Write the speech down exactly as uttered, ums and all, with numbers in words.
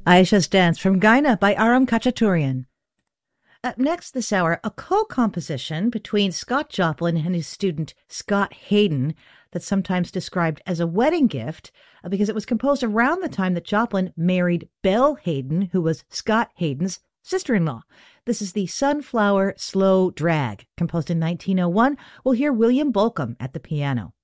Aisha's Dance from Gaina by Aram Khachaturian. Up next this hour, a co-composition between Scott Joplin and his student Scott Hayden that's sometimes described as a wedding gift uh, because it was composed around the time that Joplin married Belle Hayden, who was Scott Hayden's sister-in-law. This is the Sunflower Slow Drag, composed in nineteen oh one. We'll hear William Bolcom at the piano.